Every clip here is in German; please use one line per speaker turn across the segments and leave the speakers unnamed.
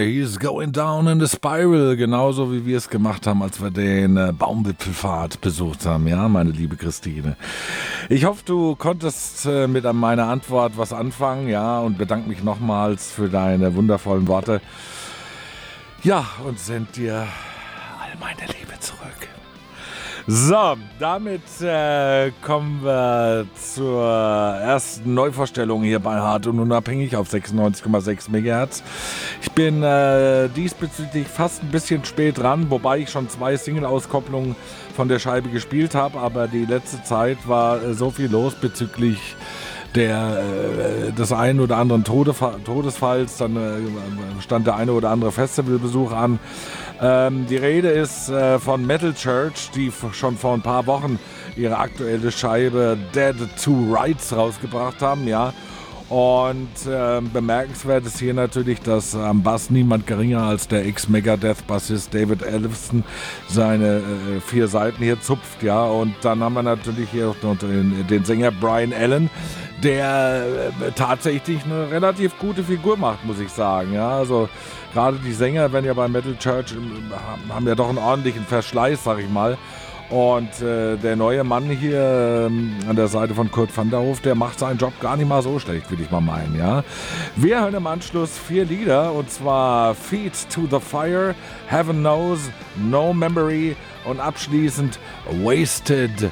He's going down in the spiral, genauso wie wir es gemacht haben, als wir den Baumwipfelpfad besucht haben, ja, meine liebe Christine. Ich hoffe, du konntest mit meiner Antwort was anfangen, ja, und bedanke mich nochmals für deine wundervollen Worte. Ja, und send dir all meine Liebe zurück. So, damit kommen wir zur ersten Neuvorstellung hier bei Hart und Unabhängig auf 96,6 MHz. Ich bin diesbezüglich fast ein bisschen spät dran, wobei ich schon 2 Single-Auskopplungen von der Scheibe gespielt habe, aber die letzte Zeit war so viel los bezüglich des einen oder anderen Todesfalls, dann stand der eine oder andere Festivalbesuch an. Die Rede ist von Metal Church, die schon vor ein paar Wochen ihre aktuelle Scheibe Dead to Rights rausgebracht haben, ja. Und bemerkenswert ist hier natürlich, dass am Bass niemand geringer als der Ex-Megadeth-Bassist David Ellefson seine 4 Saiten hier zupft, ja. Und dann haben wir natürlich hier noch den Sänger Brian Allen, der tatsächlich eine relativ gute Figur macht, muss ich sagen, ja. Also gerade die Sänger, wenn ja bei Metal Church, haben ja doch einen ordentlichen Verschleiß, sag ich mal. Und der neue Mann hier an der Seite von Kurt van der Hof, der macht seinen Job gar nicht mal so schlecht, würde ich mal meinen, ja. Wir hören im Anschluss 4 Lieder, und zwar Feet to the Fire, Heaven Knows, No Memory und abschließend Wasted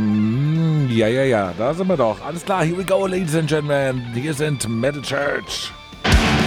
Time. Ja, da sind wir doch. Alles klar, here we go, ladies and gentlemen. Hier sind Metal Church.